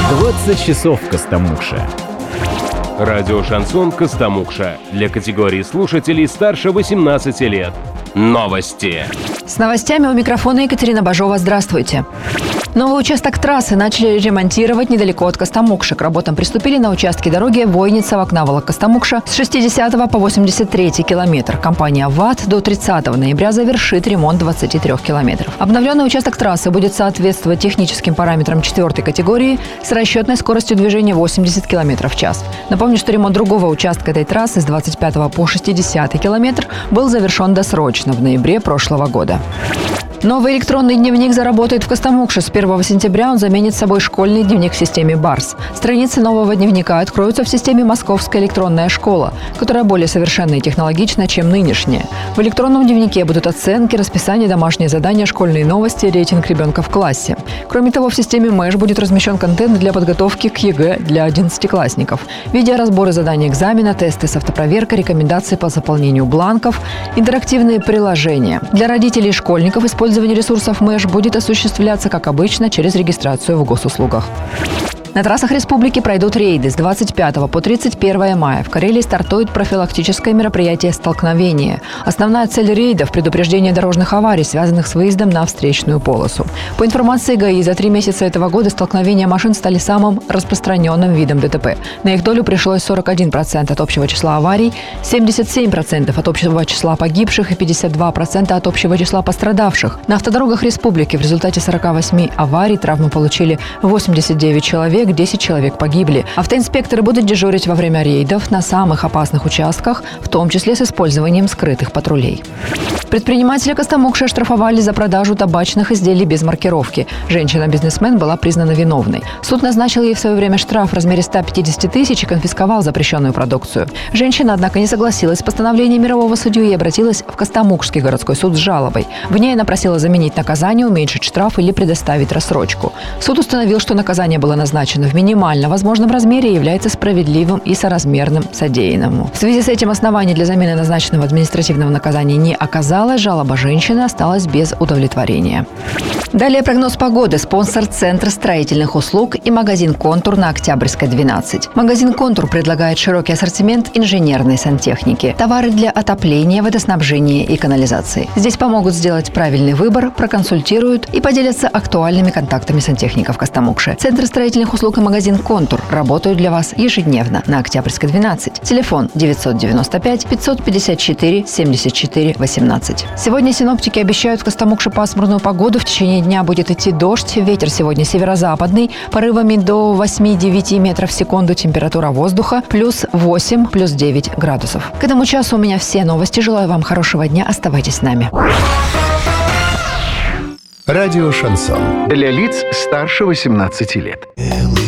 20 часов в Костомукше. Радио «Шансон» Костомукша. Для категории слушателей старше 18 лет. Новости. С новостями у микрофона Екатерина Бажова. Здравствуйте. Новый участок трассы начали ремонтировать недалеко от Костомукши. К работам приступили на участке дороги Войница-Вакнаволок-Костомукша с 60 по 83 километр. Компания ВАТ до 30 ноября завершит ремонт 23 километров. Обновленный участок трассы будет соответствовать техническим параметрам 4 категории с расчетной скоростью движения 80 км в час. Напомню, что ремонт другого участка этой трассы с 25 по 60 километр был завершен досрочно в ноябре прошлого года. Новый электронный дневник заработает в Костомукше. С 1 сентября он заменит собой школьный дневник в системе БАРС. Страницы нового дневника откроются в системе «Московская электронная школа», которая более совершенна и технологична, чем нынешняя. В электронном дневнике будут оценки, расписание, домашние задания, школьные новости, рейтинг ребенка в классе. Кроме того, в системе МЭШ будет размещен контент для подготовки к ЕГЭ для 11-классников. Видеоразборы заданий экзамена, тесты с автопроверкой, рекомендации по заполнению бланков, интерактивные приложения. Для родителей и школьников использование ресурсов МЭШ будет осуществляться, как обычно, через регистрацию в госуслугах. На трассах республики пройдут рейды с 25 по 31 мая. В Карелии стартует профилактическое мероприятие «Столкновение». Основная цель рейдов – предупреждение дорожных аварий, связанных с выездом на встречную полосу. По информации ГАИ, за 3 месяца этого года столкновения машин стали самым распространенным видом ДТП. На их долю пришлось 41% от общего числа аварий, 77% от общего числа погибших и 52% от общего числа пострадавших. На автодорогах республики в результате 48 аварий травмы получили 89 человек, 10 человек погибли. Автоинспекторы будут дежурить во время рейдов на самых опасных участках, в том числе с использованием скрытых патрулей. Предпринимателя Костомукши оштрафовали за продажу табачных изделий без маркировки. Женщина-бизнесмен была признана виновной. Суд назначил ей в свое время штраф в размере 150 тысяч и конфисковал запрещенную продукцию. Женщина, однако, не согласилась с постановлением мирового судьи и обратилась в Костомукшский городской суд с жалобой. В ней она просила заменить наказание, уменьшить штраф или предоставить рассрочку. Суд установил, что наказание было назначено в минимально возможном размере и является справедливым и соразмерным содеянному. В связи с этим оснований для замены назначенного административного наказания не оказалось. Жалоба женщины осталась без удовлетворения. Далее прогноз погоды. Спонсор – Центр строительных услуг и магазин «Контур» на Октябрьской, 12. Магазин «Контур» предлагает широкий ассортимент инженерной сантехники, товары для отопления, водоснабжения и канализации. Здесь помогут сделать правильный выбор, проконсультируют и поделятся актуальными контактами сантехников Костомукши. Центр строительных услуг и магазин «Контур» работают для вас ежедневно на Октябрьской, 12. Телефон 995 554 74 18. Сегодня синоптики обещают в Костомукше пасмурную погоду. В течение дня будет идти дождь. Ветер сегодня северо-западный. Порывами до 8-9 метров в секунду. Температура воздуха плюс 8, плюс 9 градусов. К этому часу у меня все новости. Желаю вам хорошего дня. Оставайтесь с нами. Радио «Шансон». Для лиц старше 18 лет.